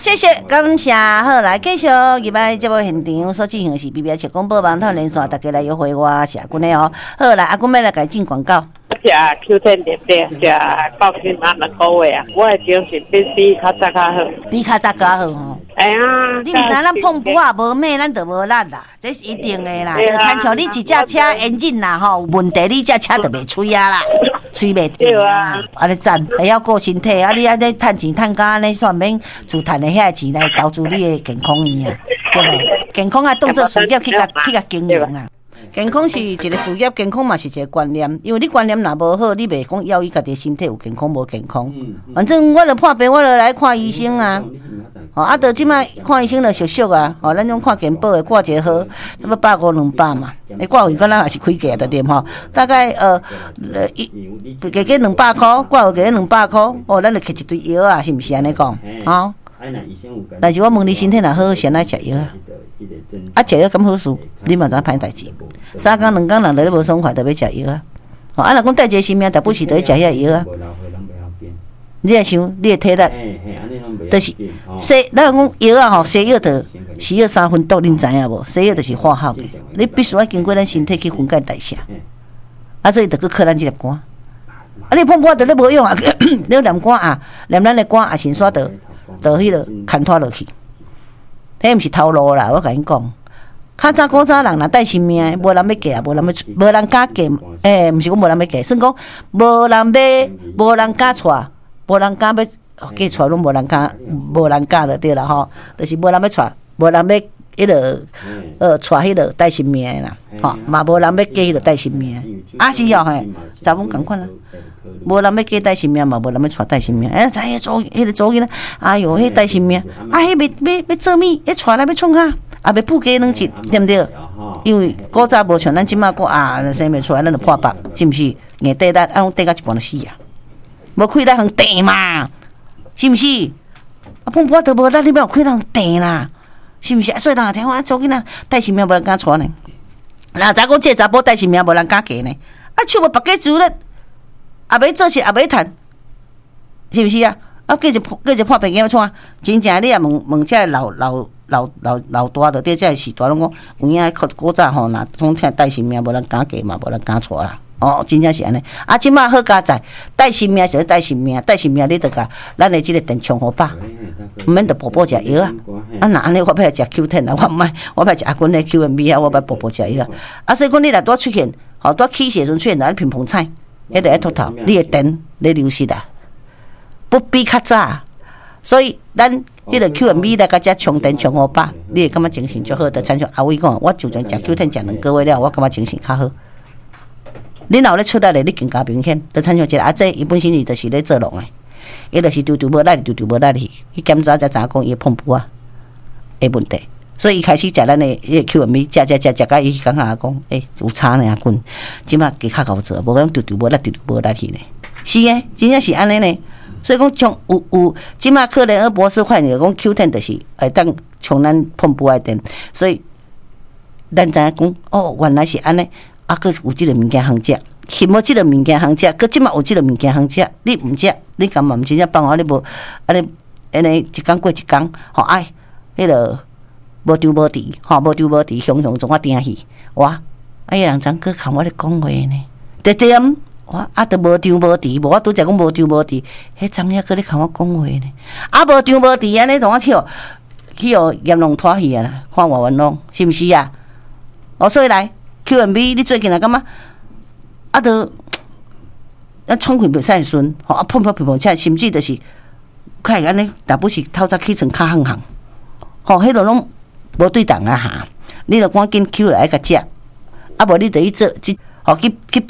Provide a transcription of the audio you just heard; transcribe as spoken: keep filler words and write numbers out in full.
谢谢，感谢。好，来继续入来节目现场所进行的是 B B S 广播网套连线，大家来约会我是阿君的哦。好，来阿君要来改进广告。 食 Q ten 点点，食高兴满两个月啊！我的精神比比较早较好， 比较早较好吼。 哎呀， 你毋知咱碰布啊无咩，咱就无力啦，这是一定的啦。就亲像你一架车引擎啦吼，有问题你架车就袂吹啊啦，吹袂停啊。安尼赞，会晓顾身体，啊你安尼趁钱趁甲安尼算免自趁的遐钱来投资你的健康院啊，对无？健康啊当做事业去甲去甲经营啊。健康是一个事业，健康嘛是一个观念。因为你观念若无好，你袂讲要伊家己身体有健康无健康。反正我著破病，我著来看医生啊。哦，啊，著即摆看医生著俗俗啊。哦，咱种看健保的挂一个号，差不多百五两百嘛。你挂有敢若也是开价的点吼，大概呃呃一加加两百块，挂有加两百块。哦，咱著摕一堆药啊，是毋是安尼讲？哦。但是我问你身体若好，先来食药啊。啊，食药咁好事，你嘛知影歹代志。三工两工人落咧无爽快，著要食药啊。哦，啊，若讲带一个性命，逐不是著要食遐药啊。你来想，你的体力，就是西，咱讲药啊吼，西药著西药三分毒，恁知影无？西药著是化学的，你必须要经过咱身体去分解代谢。啊，所以著去靠咱即粒肝。啊，你碰破著咧无用啊，你念肝啊，念咱的肝啊，先煞著著迄落牵拖落去。迄毋是头路啦，我甲你讲。较早古早人若带性命，无人要嫁啊，无人要，无人敢嫁。诶、欸，毋是讲无人要嫁，算讲无人要，无人敢娶，无人敢要嫁娶，拢无人敢，无人敢就对啦吼。就是无人要娶，无人要迄落呃娶迄落带性命的啦，吼，嘛无人要嫁迄落带性命的。啊是哦嘿，查某共款啦。无人要嫁带性命嘛，无人要娶带性命。哎，知影做迄个做囡仔，哎哟，迄带性命，啊，迄要要要做咩？迄娶来要创啥？啊，要富家两钱，对毋对？因为古早无像咱即马讲啊，生袂出来，咱就破腹，是毋是？硬地力，啊，拢地到一半就死啊！无开力通地嘛，是毋是？啊，碰破都无力，你要有开力通地啦，是毋是？所以人听我做囡仔带性命，无人敢娶呢。那查讲这查甫带性命，无人敢嫁呢。啊，手无白家煮咧，也袂做事，也袂趁，是毋是啊？啊，继续继续破病要创，真正你也问问这老老。老老老大的对，这时大拢讲，有影古古早吼，若总听带性命，无人敢嫁嘛，无人敢娶啦。哦，真正是安尼。啊，即马好加载，带性命是带性命，带性命你得甲咱的即个电冲好饱，毋免得补补食药啊。啊，那安尼我要来食 Q 十 啊，我毋爱，我要食阿君的 Q M B 啊，我要补补食药啊。啊，所以讲你若拄出现，吼拄起时阵出现咱乒乓菜，迄个一秃头，你的电咧流失啊，不比较早。所以咱迄个 Q M B 来甲遮充电充好饱，你会感觉精神足好。就亲像阿伟讲，我就算食 Q 十 食两个月了，我感觉精神较好。你若有咧出来咧，你更加明显。就亲像一个阿姐，伊本身伊就是咧做农诶，伊就是丢丢无力，丢丢无力去。伊检查才知影讲伊碰布啊诶问题，所以伊开始食咱诶迄个 Q M B， 食食食食，甲伊感觉讲，诶、欸、有差呢阿君，即马加较够做，无讲丢丢无力，丢丢无力去呢。是诶，真正是安尼呢。所以讲，像有有，即马克雷尔博士发现讲 Q 十 就是会当从咱碰布来电，所以咱知影讲，哦，原来是安尼，啊，佫有即个物件通食，是无即个物件通食，佫即马有即个物件通食，你毋食，你干嘛毋真正放我？你无安尼安尼一工过一工，吼哎，迄个无丢无伫，吼无丢无伫，雄雄总我定去，哇，哎呀，人怎佫看我咧讲话呢？对对啊。我啊，都无张无弛，无我拄则讲无张无弛，迄张也搁咧甲我讲话呢。啊，无张无弛安尼，同我去哦，去哦，阎龙拖去啊啦，看外文拢是毋是啊？哦，所以来 Q M B， 你最近来感觉啊，都咱创开袂使顺，吼啊，碰碰碰碰起来，甚至就是开安尼，若不是透早起床较行行，吼，迄落拢无对档啊哈，你著赶紧 Q 来甲食，啊无你著去做即，吼去去。